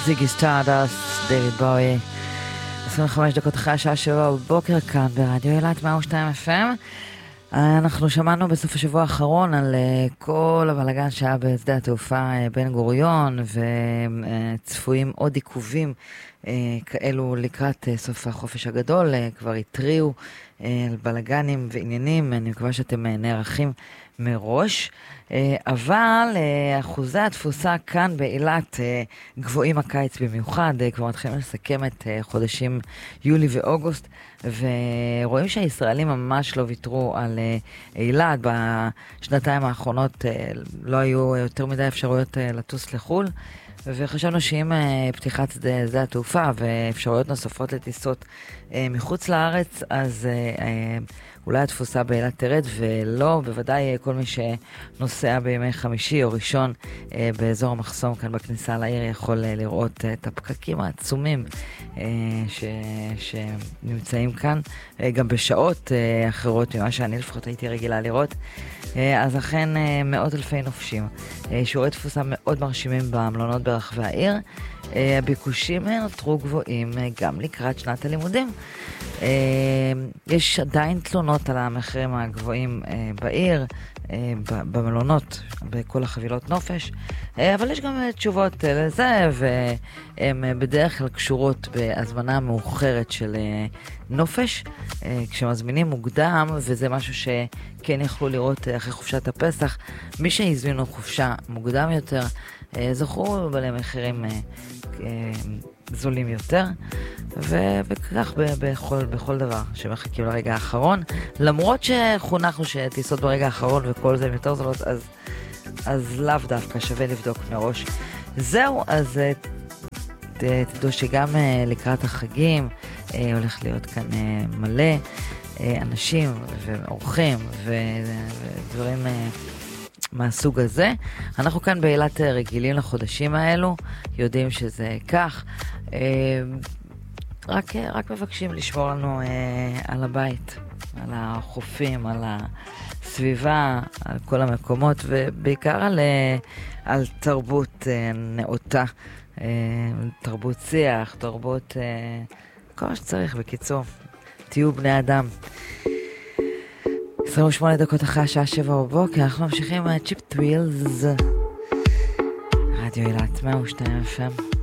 זיגי סטארדסט, דיוויד בואי. 25 דקות אחרי השעה 7 בבוקר כאן ברדיו אילת 102 FM. אנחנו שמענו בסוף השבוע האחרון על כל הבלגן שהיה בשדה התעופה בן גוריון, וצפויים עוד עיכובים כאלו לקראת סוף החופש הגדול. כבר התריעו על בלגנים ועניינים, אני מקווה שאתם נערכים מראש. אבל אחוזי התפוסה כאן באילת גבוהים הקיץ במיוחד, כבר מתחילים לסכם את חודשים יולי ואוגוסט, ורואים שהישראלים ממש לא ויתרו על אילת. בשנתיים האחרונות לא היו יותר מדי אפשרויות לטוס לחול, וחשבנו שעם פתיחת שדה התעופה ואפשרויות נוספות לטיסות מחוץ לארץ, אז אולי התפוסה באילת תרד, ולא, בוודאי כל מי שנוסע בימי חמישי או ראשון באזור המחסום כאן בכניסה לעיר יכול לראות את הפקקים העצומים שנמצאים כאן, גם בשעות אחרות ממה שאני לפחות הייתי רגילה לראות. אז אכן מאות אלפי נופשים, שיעורי תפוסה מאוד מרשימים במלונות ברחבי העיר. הביקושים נותרו גבוהים גם לקראת שנת הלימודים. יש עדיין תלונות על המחירים הגבוהים בעיר, במלונות, בכל החבילות נופש, אבל יש גם תשובות לזה, והן בדרך כלל קשורות בהזמנה מאוחרת של נופש, כשמזמינים מוקדם, וזה משהו שכן יכלו לראות אחרי חופשת הפסח. מי שהזמינו חופשה מוקדם יותר זכו למחירים זולים יותר, וכך בכל דבר שמחכים לרגע האחרון, למרות שחונכנו שטיסות ברגע האחרון וכל זה יותר זולות, אז לאו דווקא שווה לבדוק מראש. זהו, אז תדעו שגם לקראת החגים הולך להיות כאן מלא אנשים ואורחים ודברים מהסוג הזה. אנחנו כאן באילת רגילים לחודשים האלו, יודעים שזה כך, רק מבקשים לשמור לנו על הבית, על החופים, על הסביבה, על כל המקומות, ובעיקר על תרבות נאותה, תרבות שיח, תרבות כל מה שצריך. בקיצור, תהיו בני אדם. 28 דקות אחרי השעה 7 בבוקר, אנחנו ממשיכים עם צ'יפ טרילס, רדיו אילת 102 FM.